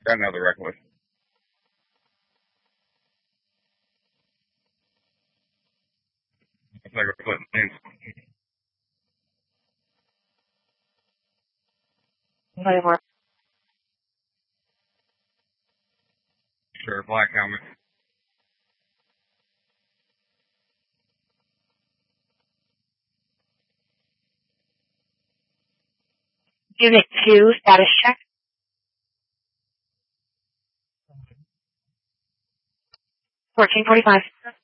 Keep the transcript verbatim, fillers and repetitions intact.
Got another reckless. It's like a foot in. Whatever. Sure, black helmet. Unit two, status check. fourteen forty-five.